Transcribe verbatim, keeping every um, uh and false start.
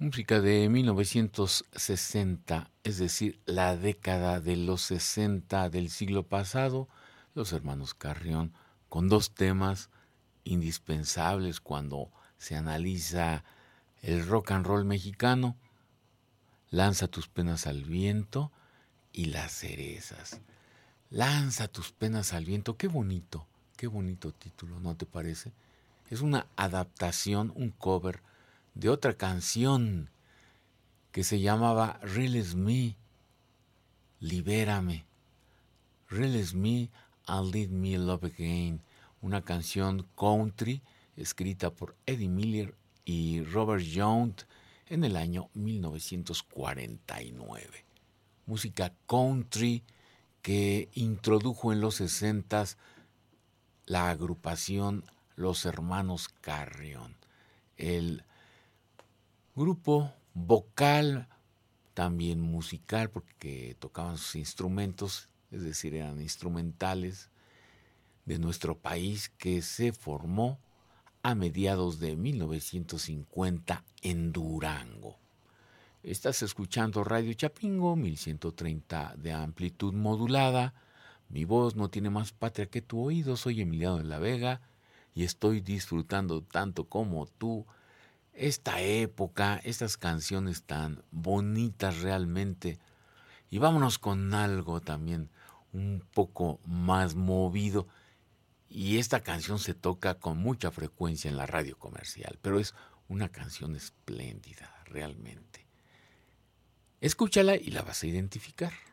Música de mil novecientos sesenta, es decir, la década de los sesenta del siglo pasado, los hermanos Carrión, con dos temas indispensables cuando se analiza el rock and roll mexicano: Lanza tus penas al viento y Las cerezas. Lanza tus penas al viento, qué bonito, qué bonito título, ¿no te parece? Es una adaptación, un cover de otra canción que se llamaba Release Me, Libérame. Release Me and Let Me Love Again, una canción country escrita por Eddie Miller y Robert Young en el año mil novecientos cuarenta y nueve. Música country que introdujo en los sesentas la agrupación Los Hermanos Carrión. El grupo vocal, también musical, porque tocaban sus instrumentos, es decir, eran instrumentales de nuestro país, que se formó a mediados de mil novecientos cincuenta en Durango. Estás escuchando Radio Chapingo, mil ciento treinta de amplitud modulada. Mi voz no tiene más patria que tu oído. Soy Emiliano de la Vega y estoy disfrutando tanto como tú esta época, estas canciones tan bonitas realmente. Y vámonos con algo también un poco más movido. Y esta canción se toca con mucha frecuencia en la radio comercial, pero es una canción espléndida, realmente. Escúchala y la vas a identificar.